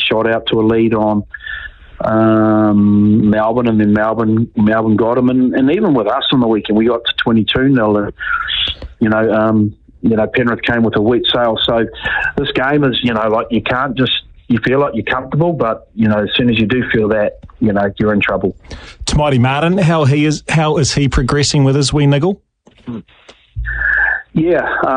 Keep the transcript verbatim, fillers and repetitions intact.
shot out to a lead on um, Melbourne, and then Melbourne Melbourne got them, and, and even with us on the weekend, we got to twenty-two nil, and you know, um, you know, Penrith came with a wet sail. So this game is, you know, like you can't just, you feel like you're comfortable, but you know, as soon as you do feel that, you know, you're in trouble. Te Maire Martin, how he is, how is he progressing with his wee niggle? Yeah.